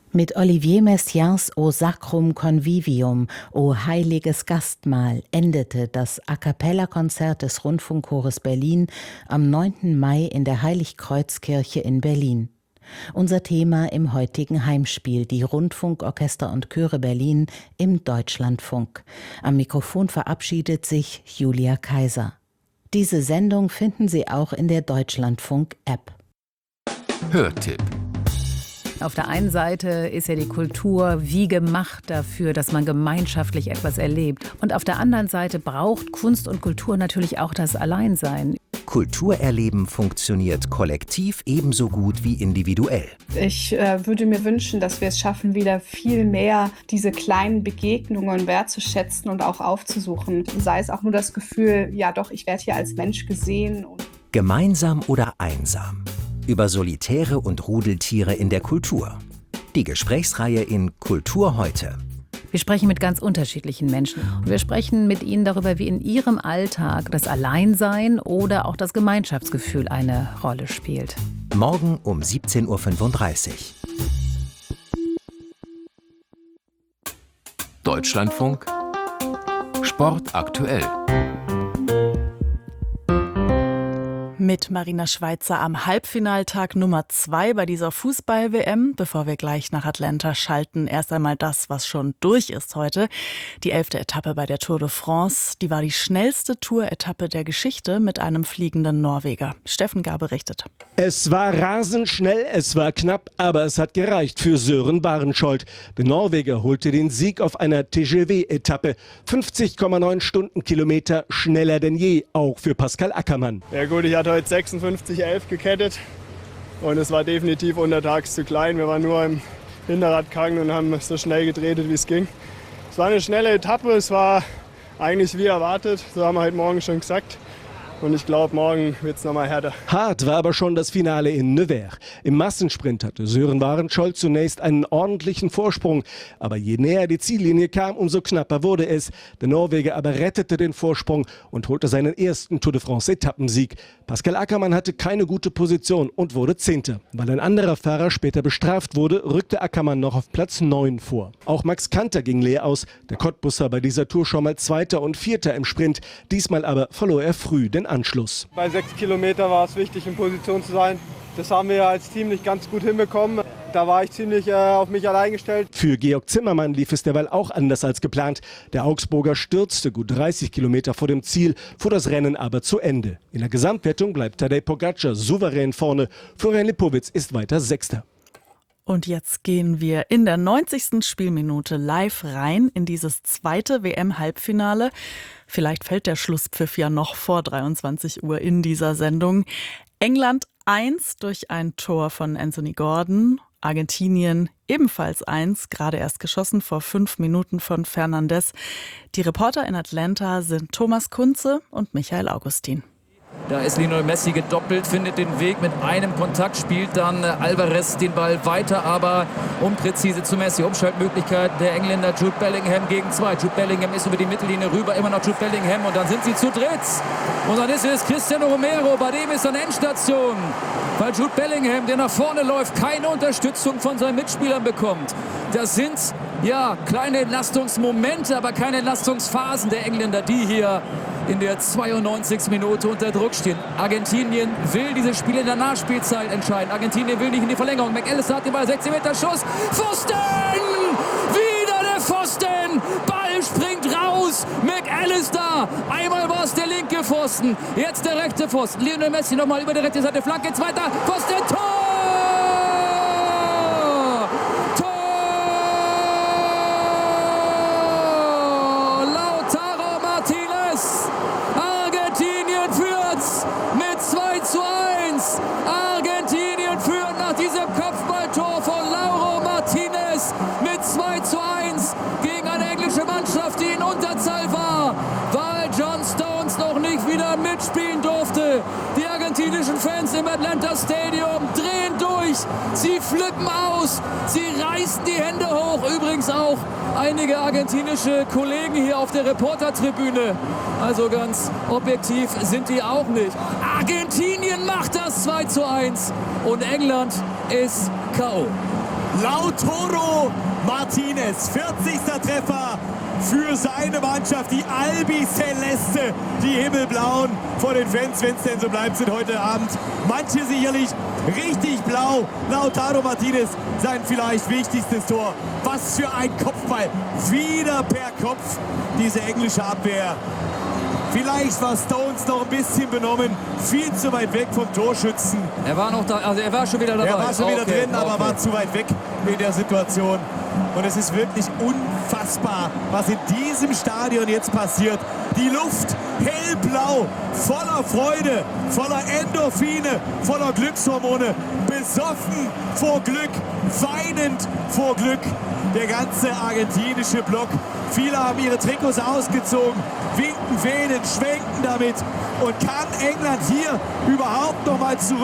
Mit Olivier Messiaens O Sacrum Convivium, O heiliges Gastmahl, endete das A-cappella-Konzert des Rundfunkchores Berlin am 9. Mai in der Heiligkreuzkirche in Berlin. Unser Thema im heutigen Heimspiel, die Rundfunkorchester und Chöre Berlin im Deutschlandfunk. Am Mikrofon verabschiedet sich Julia Kaiser. Diese Sendung finden Sie auch in der Deutschlandfunk-App. Hörtipp. Auf der einen Seite ist ja die Kultur wie gemacht dafür, dass man gemeinschaftlich etwas erlebt. Und auf der anderen Seite braucht Kunst und Kultur natürlich auch das Alleinsein. Kulturerleben funktioniert kollektiv ebenso gut wie individuell. Ich würde mir wünschen, dass wir es schaffen, wieder viel mehr diese kleinen Begegnungen wertzuschätzen und auch aufzusuchen. Sei es auch nur das Gefühl, ja doch, ich werde hier als Mensch gesehen. Gemeinsam oder einsam. Über Solitäre und Rudeltiere in der Kultur. Die Gesprächsreihe in Kultur heute. Wir sprechen mit ganz unterschiedlichen Menschen. Und wir sprechen mit ihnen darüber, wie in ihrem Alltag das Alleinsein oder auch das Gemeinschaftsgefühl eine Rolle spielt. Morgen um 17.35 Uhr. Deutschlandfunk Sport aktuell. Mit Marina Schweizer am Halbfinaltag Nummer 2 bei dieser Fußball-WM. Bevor wir gleich nach Atlanta schalten, erst einmal das, was schon durch ist heute. Die 11. Etappe bei der Tour de France. Die war die schnellste Tour-Etappe der Geschichte mit einem fliegenden Norweger. Steffen Gar berichtet. Es war rasend schnell, es war knapp, aber es hat gereicht für Søren Barensholt. Der Norweger holte den Sieg auf einer TGV-Etappe. 50,9 Stundenkilometer, schneller denn je, auch für Pascal Ackermann. Ja gut, ich hatte heute 56,11 gekettet und es war definitiv untertags zu klein. Wir waren nur im Hinterradgang und haben so schnell gedreht, wie es ging. Es war eine schnelle Etappe, es war eigentlich wie erwartet, so haben wir heute Morgen schon gesagt. Und ich glaube, morgen wird es nochmal härter. Hart war aber schon das Finale in Nevers. Im Massensprint hatte Søren Barensholt zunächst einen ordentlichen Vorsprung. Aber je näher die Ziellinie kam, umso knapper wurde es. Der Norweger aber rettete den Vorsprung und holte seinen ersten Tour de France-Etappensieg. Pascal Ackermann hatte keine gute Position und wurde Zehnter. Weil ein anderer Fahrer später bestraft wurde, rückte Ackermann noch auf Platz 9 vor. Auch Max Kanter ging leer aus. Der Cottbusser bei dieser Tour schon mal Zweiter und Vierter im Sprint. Diesmal aber verlor er früh den Anschluss. Bei 6 Kilometern war es wichtig, in Position zu sein. Das haben wir als Team nicht ganz gut hinbekommen. Da war ich ziemlich auf mich allein gestellt. Für Georg Zimmermann lief es derweil auch anders als geplant. Der Augsburger stürzte gut 30 Kilometer vor dem Ziel, fuhr das Rennen aber zu Ende. In der Gesamtwertung bleibt Tadej Pogačar souverän vorne. Florian Lipowitz ist weiter Sechster. Und jetzt gehen wir in der 90. Spielminute live rein in dieses zweite WM-Halbfinale. Vielleicht fällt der Schlusspfiff ja noch vor 23 Uhr in dieser Sendung. England 1 durch ein Tor von Anthony Gordon. Argentinien ebenfalls 1, gerade erst geschossen vor 5 Minuten von Fernandes. Die Reporter in Atlanta sind Thomas Kunze und Michael Augustin. Da ist Lionel Messi gedoppelt, findet den Weg mit einem Kontakt, spielt dann Alvarez den Ball weiter, aber unpräzise zu Messi. Umschaltmöglichkeit der Engländer Jude Bellingham gegen 2. Jude Bellingham ist über die Mittellinie rüber, immer noch Jude Bellingham und dann sind sie zu dritt. Und dann ist es Cristiano Romero, bei dem ist dann Endstation, weil Jude Bellingham, der nach vorne läuft, keine Unterstützung von seinen Mitspielern bekommt. Das sind ja kleine Entlastungsmomente, aber keine Entlastungsphasen der Engländer, die hier in der 92. Minute unter Druck stehen. Argentinien will dieses Spiel in der Nachspielzeit entscheiden. Argentinien will nicht in die Verlängerung. McAllister hat den Ball, 16 Meter Schuss. Pfosten! Wieder der Pfosten! Ball springt raus. McAllister! Einmal war es der linke Pfosten, jetzt der rechte Pfosten. Lionel Messi nochmal über die rechte Seite. Flanke, zweiter Pfosten, Tor! Mitspielen durfte. Die argentinischen Fans im Atlanta Stadium drehen durch. Sie flippen aus. Sie reißen die Hände hoch. Übrigens auch einige argentinische Kollegen hier auf der Reportertribüne. Also ganz objektiv sind die auch nicht. Argentinien macht das 2:1 und England ist K.O. Lautaro Martinez, 40. Treffer für seine Mannschaft, die Albi Celeste, die Himmelblauen vor den Fans, wenn es denn so bleibt, sind heute Abend manche sicherlich richtig blau. Lautaro Martinez, sein vielleicht wichtigstes Tor. Was für ein Kopfball, wieder per Kopf, diese englische Abwehr. Vielleicht war Stones noch ein bisschen benommen, viel zu weit weg vom Torschützen. Er war noch da, also er war schon wieder dabei. Er war schon wieder drin, aber war zu weit weg in der Situation. Und es ist wirklich unfassbar, was in diesem Stadion jetzt passiert. Die Luft hellblau, voller Freude, voller Endorphine, voller Glückshormone, besoffen vor Glück, weinend vor Glück. Der ganze argentinische Block. Viele haben ihre Trikots ausgezogen, winken, wählen, schwenken damit. Und kann England hier überhaupt noch mal zurück?